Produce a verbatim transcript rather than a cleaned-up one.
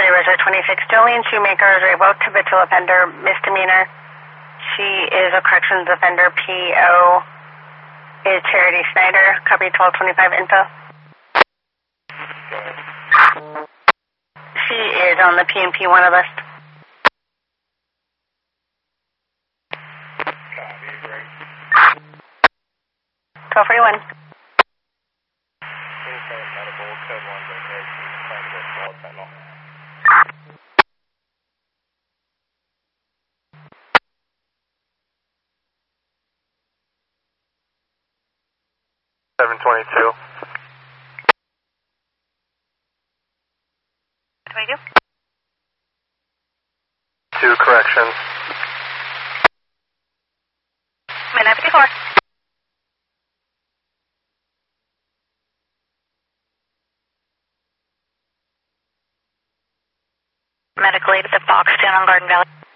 Reserve twenty-six, Jolene Shoemaker is revoked habitual offender, misdemeanor. She is a corrections offender. P O is Charity Snyder. Copy twelve twenty-five info. She is on the P and P wanted list. twelve forty-one. seven twenty-two. twenty-two. Two corrections. Midnight fifty-four. Medical aid at the Fox down on Garden Valley.